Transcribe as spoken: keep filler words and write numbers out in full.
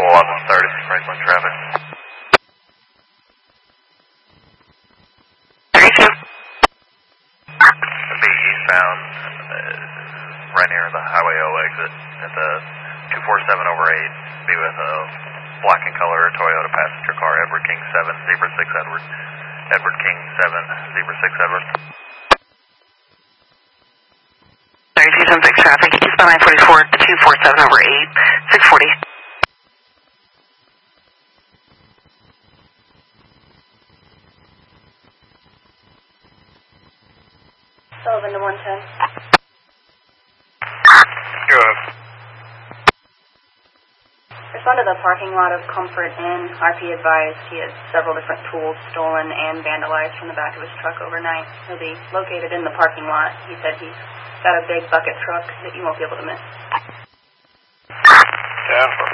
eleven thirty, Franklin traffic. thirty-two. It'll be eastbound, uh, right near the Highway O exit at the two four seven over eight. Be with a black and color Toyota passenger car, Edward King seven, Zebra six Edward. Edward King seven, Zebra six Edward. thirty-two, some big traffic. Eastbound nine forty-four, the two four seven over eight, six forty. Sullivan to one ten. Go ahead. Respond to the parking lot of Comfort Inn. R P advised he has several different tools stolen and vandalized from the back of his truck overnight. He'll be located in the parking lot. He said he's got a big bucket truck that you won't be able to miss. ten for